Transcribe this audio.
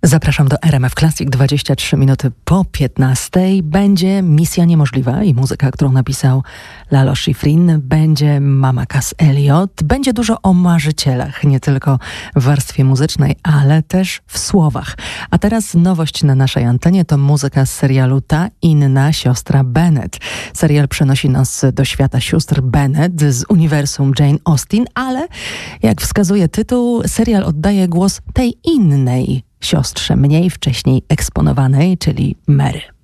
Zapraszam do RMF Classic, 23 minuty po 15. Będzie Misja Niemożliwa i muzyka, którą napisał Lalo Schifrin. Będzie Mama Cass Elliot. Będzie dużo o marzycielach, nie tylko w warstwie muzycznej, ale też w słowach. A teraz nowość na naszej antenie to muzyka z serialu Ta inna siostra Bennet. Serial przenosi nas do świata sióstr Bennet z uniwersum Jane Austen, ale jak wskazuje tytuł, serial oddaje głos tej innej siostrze, mniej wcześniej eksponowanej, czyli Mary.